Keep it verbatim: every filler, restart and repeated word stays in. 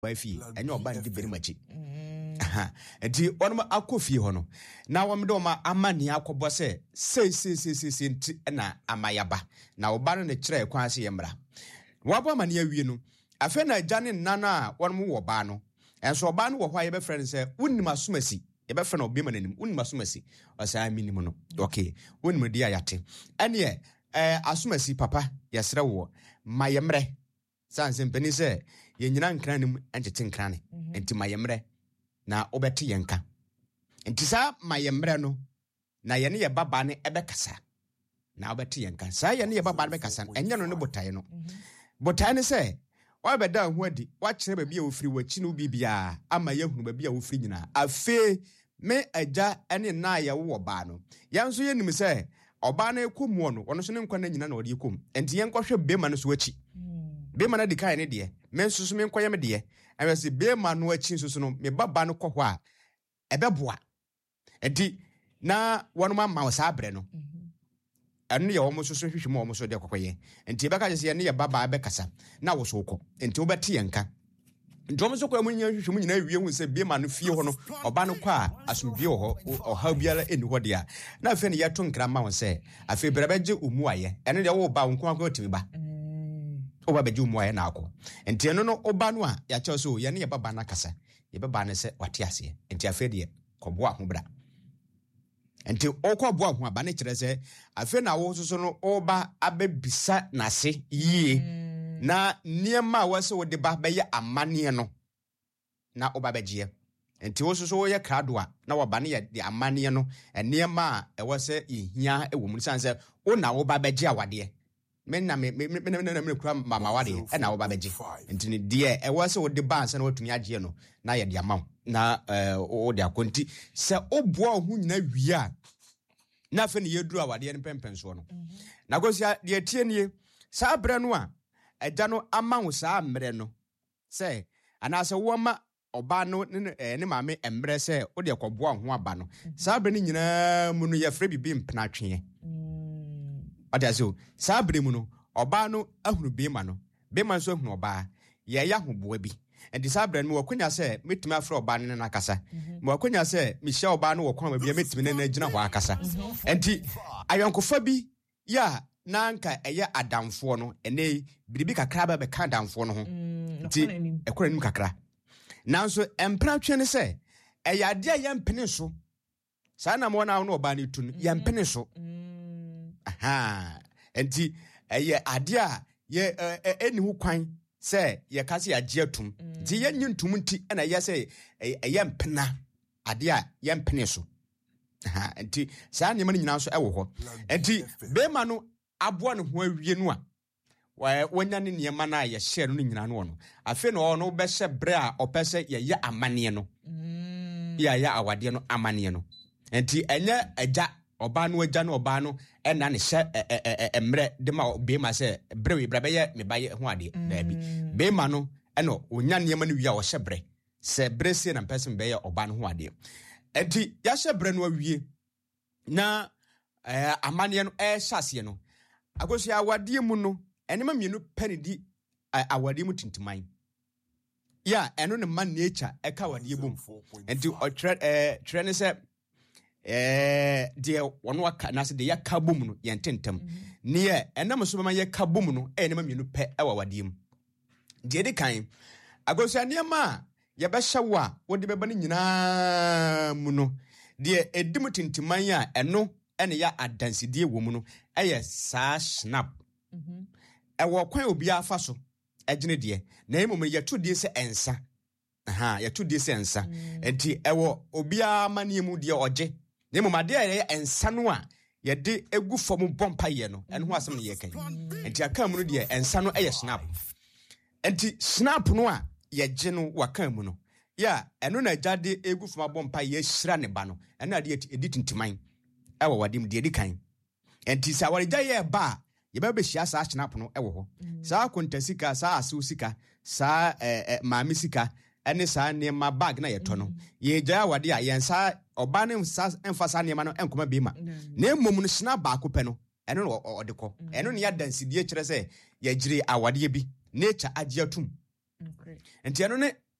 wife enye oba ndi beri machi aha enti onoma akofi ho no na womde oma amani akobo se sei sei sei sei enti na amayaba na oba no ne kire kwan se yemra wabo amani awie no afa na agane nana a wonom wo ba no enso oba no wo hwa ye be friend se wonnim asomasi ye be friend obi manim wonnim asomasi osa minim no okay wonnim dia yate ene eh asomasi papa yesre wo mayemre sanse mpeni se ye nyina nkran nim enchete nkran ne enti mayemre na obete yenka enti sa mayemre no na ye ne ye baba ne ebe kasa na obete yenka sa ye ne ye baba ne be kasa enye no ne botae no botae ne se wa beda ho adi wa kire ba bia ofiri wachi no bibia ama ye hunu ba bia ofiri nyina afe me aja ene na ye wo ba no yanso ye nim se oba na ekomu no ono so ne nkwa na nyina na odi ekom enti ye nkwohwe bema no so wachi bema na dikai ne de me nsusu me nkwoye me de awese bema no achi nsusu no me baba no kwohwa a ebeboa enti na wonoma ma wo sa bre no anu ye omo so so hwehwemo omo so de kokoye enti be ka se ne ye baba be kasa na wo so uko enti obete yenka ndom so kwa munya hwehwemo nyina awie hu se bema no fie ho no oba no kwa asomdie ho oha biara eni ho de a na afi ne ye to nkra ma wo se afi berebeje omu aye ene de wo ba nko akwa timi ba oba beju mu aye na akọ enti eno no oba no a ya che so ye ne ye baba na kasa ye baba ne se wate ase enti afi de kobo ahobra enti okobo aho aba ne kire se afi na wo so no oba abebisa nase yie na niema wase wo de ba be ye amane no na oba beje enti wo so so wo ye krado a na wo ba ne ye de amane no niema e wase ihia e wo mu sanse wo na wo ba beje awade men na me me na me kura mama wade e na wo ba beje enti ne de e wase wo de ba ansa na watumi agye no na ye de amaw na eh wo de akonti se oboa ho nyina wi a na fe ne yeduru awade ne pempenso no na gosia de tie nie sa bre no a eja no amawo sa mre no se anase wo ma oba no ne ne maame emre se wo de koboa ho aba no sa bre ne nyina mu no ye fre bibi mpena twe Adaso sabre mu no oba no ahunu bema no bema so ahunu oba ye ya hoboa bi enti sabre no wakonya se metumi afro oba ne na akasa mo wakonya se mihye oba no wakon ma bi metumi ne na gina ho akasa enti ayonkofa bi ya nanka eye adamfo no ene biribi kakra ba be ka adamfo no ho enti ekora nim kakra nanso empra twe ne se eye ade ye mpene so sa na mo na no oba ne tu no ye mpene so aha enti eye ade a ye eni hu kwan se ye kase agye atum nti ye nyintum nti na ye se eye mpena ade a ye mpene so aha enti saa ne ma nyina so ewo ho enti be ma no aboa no ho awie no a wonya ne ne ma na ye hye no nyina no no afi no no be hye bre a opese ye ye amane no ya ya awade no amane no enti enye agya oba no agya no oba no ena ne hye emre de ma be ma se bre we bre be ye me ba ye ho ade da bi be ma no eno onya ne ma no wi a wo hye bre se bre se na person be ye oba no ho ade enti ya hye bre no awie na eh amane no eh hyase no agosia awade mu no enema mienu pani di awade mu tintiman ya eno ne man nature eka awade bom enti o tre eh tre ne se eh de wono aka na se de ya kabum no ye ntentem ne ye enam so ma ye kabum no enema mienu pe ewa awade mu de de kan agosia ne ma ye be hyewo a wode be ba ne nyina mu no de edimu tintiman a eno ene ya adansidie wo mu no eye sa snap mhm ewo kwan obi afa so egene de na emom ye to de se ensa aha ye to de se ensa enti ewo obi amane mu de oje na emom ade ye ensa no a ye de egu fom bompa ye no ene ho asem ne ye kan enti aka mu no de ensa no eye snap enti snap no a ye je no waka mu no ya eno na jade egu fom bompa ye hira ne ba no ene ade editintiman ewo wadim de edikan enti sa warija ye ba ye ba be hia sa snap no ewo ho sa kontasika sa asu sika sa eh maami sika ene sa ne ma bag na ye to no ye ja wade a ye nsa oba ne sa emfasa ne ma no enkoma be ma na emom no snap ba ko pe no eno no odekọ eno ne ya dansidie kire se ye gire awade bi nature agye atum enti eno ne